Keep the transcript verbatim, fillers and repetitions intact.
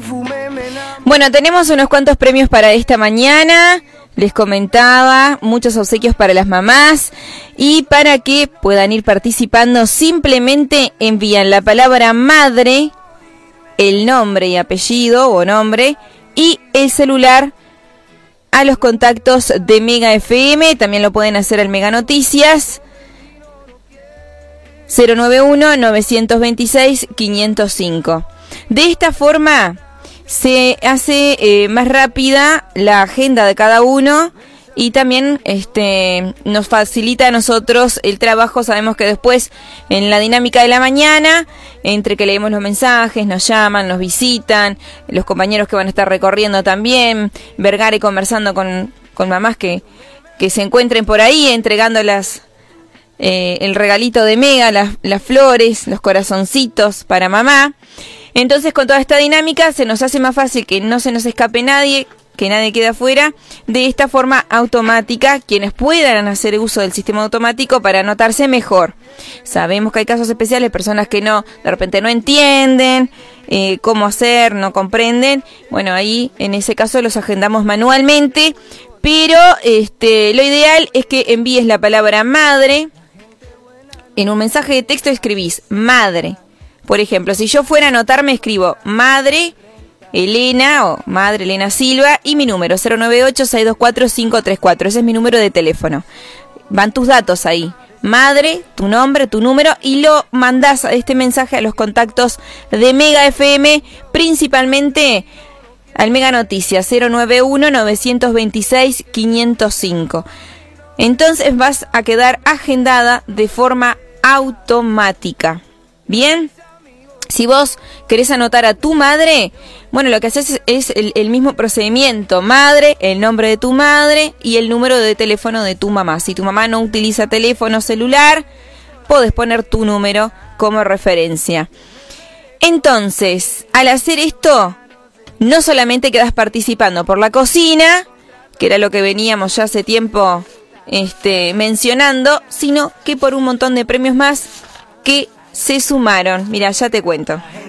Bueno, tenemos unos cuantos premios para esta mañana. Les comentaba, muchos obsequios para las mamás. Y para que puedan ir participando, simplemente envían la palabra madre, el nombre y apellido o nombre y el celular a los contactos de Mega F M. También lo pueden hacer al Mega Noticias cero nueve uno, nueve dos seis, cinco cero cinco. De esta forma se hace eh, más rápida la agenda de cada uno y también este nos facilita a nosotros el trabajo. Sabemos que después en la dinámica de la mañana, entre que leemos los mensajes, nos llaman, nos visitan, los compañeros que van a estar recorriendo también, Vergara y conversando con, con mamás que, que se encuentren por ahí, entregando las, eh, el regalito de Mega, las, las flores, los corazoncitos para mamá. Entonces, con toda esta dinámica se nos hace más fácil que no se nos escape nadie, que nadie quede afuera. De esta forma automática, quienes puedan hacer uso del sistema automático para anotarse mejor. Sabemos que hay casos especiales, personas que no, de repente no entienden eh, cómo hacer, no comprenden. Bueno, ahí en ese caso los agendamos manualmente, pero este, lo ideal es que envíes la palabra madre. En un mensaje de texto escribís madre. Por ejemplo, si yo fuera a anotarme, escribo madre Elena o madre Elena Silva y mi número cero nueve ocho, seis dos cuatro, cinco tres cuatro. Ese es mi número de teléfono. Van tus datos ahí. Madre, tu nombre, tu número y lo mandás a este mensaje a los contactos de Mega F M, principalmente al Mega Noticias cero nueve uno, nueve dos seis, cinco cero cinco. Entonces vas a quedar agendada de forma automática. ¿Bien? Si vos querés anotar a tu madre, bueno, lo que haces es, es el, el mismo procedimiento. Madre, el nombre de tu madre y el número de teléfono de tu mamá. Si tu mamá no utiliza teléfono celular, podés poner tu número como referencia. Entonces, al hacer esto, no solamente quedás participando por la cocina, que era lo que veníamos ya hace tiempo este, mencionando, sino que por un montón de premios más que se sumaron. Mira, ya te cuento.